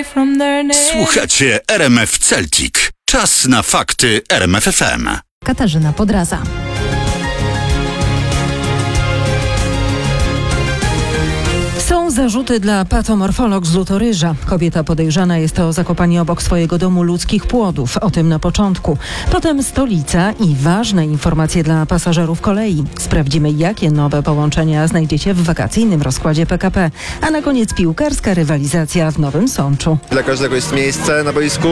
Słuchacie RMF Celtic. Czas na fakty RMF FM. Katarzyna Podraza. Są zarzuty dla patomorfolog z Lutoryża. Kobieta podejrzana jest o zakopanie obok swojego domu ludzkich płodów. O tym na początku. Potem stolica i ważne informacje dla pasażerów kolei. Sprawdzimy, jakie nowe połączenia znajdziecie w wakacyjnym rozkładzie PKP. A na koniec piłkarska rywalizacja w Nowym Sączu. Dla każdego jest miejsce na boisku.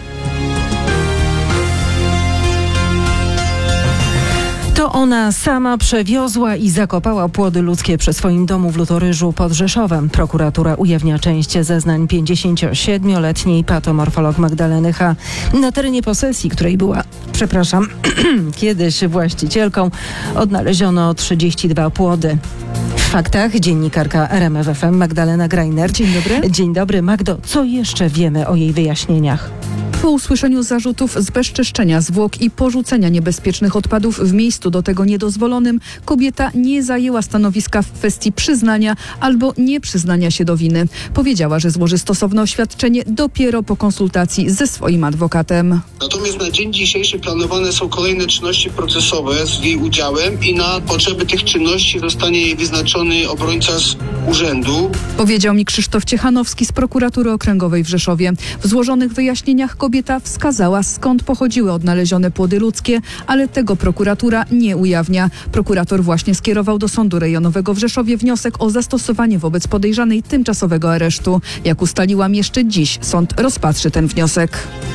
To ona sama przewiozła i zakopała płody ludzkie przy swoim domu w Lutoryżu pod Rzeszowem. Prokuratura ujawnia część zeznań 57-letniej patomorfolog Magdaleny H. Na terenie posesji, której była, kiedyś właścicielką, odnaleziono 32 płody. W faktach dziennikarka RMF FM Magdalena Greiner. Dzień dobry. Dzień dobry. Magdo, co jeszcze wiemy o jej wyjaśnieniach? Po usłyszeniu zarzutów zbezczeszczenia zwłok i porzucenia niebezpiecznych odpadów w miejscu do tego niedozwolonym, kobieta nie zajęła stanowiska w kwestii przyznania albo nieprzyznania się do winy. Powiedziała, że złoży stosowne oświadczenie dopiero po konsultacji ze swoim adwokatem. Natomiast na dzień dzisiejszy planowane są kolejne czynności procesowe z jej udziałem i na potrzeby tych czynności zostanie jej wyznaczony obrońca z urzędu. Powiedział mi Krzysztof Ciechanowski z Prokuratury Okręgowej w Rzeszowie. W złożonych wyjaśnieniach kobieta wskazała, skąd pochodziły odnalezione płody ludzkie, ale tego prokuratura nie ujawnia. Prokurator właśnie skierował do Sądu Rejonowego w Rzeszowie wniosek o zastosowanie wobec podejrzanej tymczasowego aresztu. Jak ustaliłam, jeszcze dziś sąd rozpatrzy ten wniosek.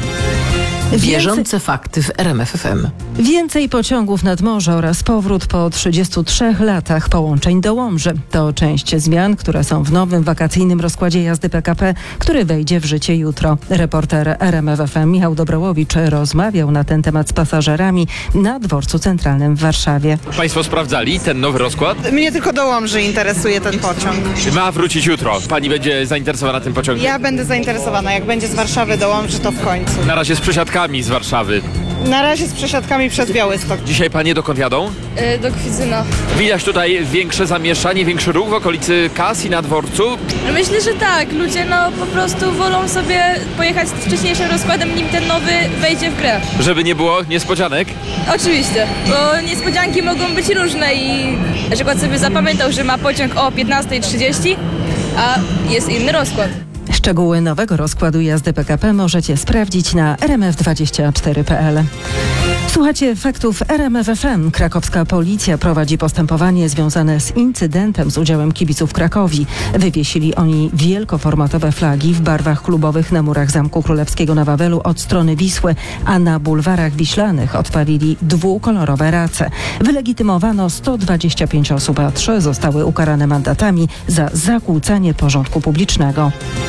Bieżące fakty w RMF FM. Więcej pociągów nad morze oraz powrót po 33 latach połączeń do Łomży. To część zmian, które są w nowym wakacyjnym rozkładzie jazdy PKP, który wejdzie w życie jutro. Reporter RMF FM Michał Dobrołowicz rozmawiał na ten temat z pasażerami na dworcu centralnym w Warszawie. Państwo sprawdzali ten nowy rozkład? Mnie tylko do Łomży interesuje ten pociąg. Ma wrócić jutro. Pani będzie zainteresowana tym pociągiem? Ja będę zainteresowana. Jak będzie z Warszawy do Łomży, to w końcu. Na razie z przesiadkami z Warszawy. Na razie z przesiadkami przez Białystok. Dzisiaj panie dokąd jadą? Do Kwidzyna. Widać tutaj większe zamieszanie, większy ruch w okolicy kas i na dworcu? Myślę, że tak. Ludzie po prostu wolą sobie pojechać z wcześniejszym rozkładem, nim ten nowy wejdzie w grę. Żeby nie było niespodzianek? Oczywiście, bo niespodzianki mogą być różne i na przykład sobie zapamiętał, że ma pociąg o 15:30, a jest inny rozkład. Szczegóły nowego rozkładu jazdy PKP możecie sprawdzić na rmf24.pl. Słuchacie faktów RMF FM. Krakowska policja prowadzi postępowanie związane z incydentem z udziałem kibiców Krakowi. Wywiesili oni wielkoformatowe flagi w barwach klubowych na murach Zamku Królewskiego na Wawelu od strony Wisły, a na bulwarach wiślanych odpalili dwukolorowe race. Wylegitymowano 125 osób, a 3 zostały ukarane mandatami za zakłócanie porządku publicznego.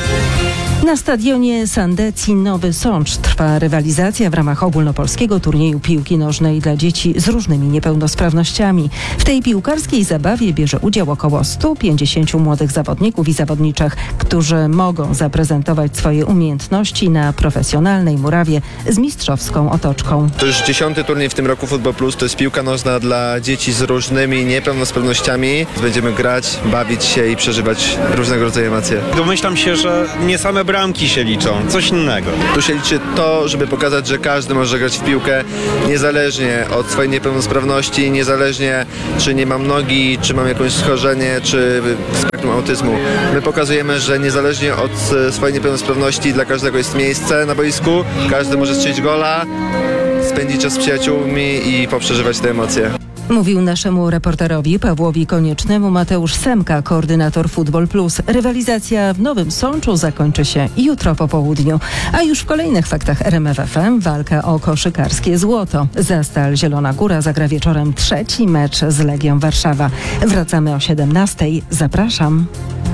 Na stadionie Sandecji Nowy Sącz trwa rywalizacja w ramach ogólnopolskiego turnieju piłki nożnej dla dzieci z różnymi niepełnosprawnościami. W tej piłkarskiej zabawie bierze udział około 150 młodych zawodników i zawodniczek, którzy mogą zaprezentować swoje umiejętności na profesjonalnej murawie z mistrzowską otoczką. To już 10. turniej w tym roku Football Plus. To jest piłka nożna dla dzieci z różnymi niepełnosprawnościami. Będziemy grać, bawić się i przeżywać różnego rodzaju emocje. Domyślam się, że nie same bramki się liczą, coś innego. Tu się liczy to, żeby pokazać, że każdy może grać w piłkę niezależnie od swojej niepełnosprawności, niezależnie czy nie mam nogi, czy mam jakieś schorzenie, czy spektrum autyzmu. My pokazujemy, że niezależnie od swojej niepełnosprawności dla każdego jest miejsce na boisku, każdy może strzelić gola, spędzić czas z przyjaciółmi i poprzeżywać te emocje. Mówił naszemu reporterowi Pawłowi Koniecznemu Mateusz Semka, koordynator Football Plus. Rywalizacja w Nowym Sączu zakończy się jutro po południu. A już w kolejnych faktach RMF FM walka o koszykarskie złoto. Zastal Zielona Góra zagra wieczorem 3. mecz z Legią Warszawa. Wracamy o 17:00. Zapraszam.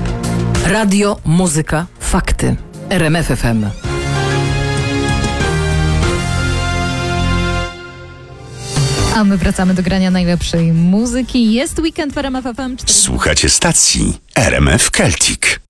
Radio, muzyka, fakty. RMF FM. A my wracamy do grania najlepszej muzyki. Jest weekend w RMF FM. Słuchacie stacji RMF Celtic.